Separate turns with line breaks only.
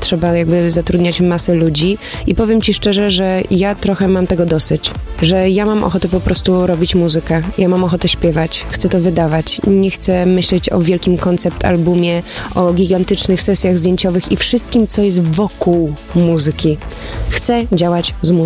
trzeba jakby zatrudniać masę ludzi i powiem ci szczerze, że ja trochę mam tego dosyć, że ja mam ochotę po prostu robić muzykę, ja mam ochotę śpiewać, chcę to wydawać, nie chcę myśleć o wielkim koncept albumie, o gigantycznych sesjach zdjęciowych i wszystkim, co jest wokół muzyki. Chcę działać z muzyką.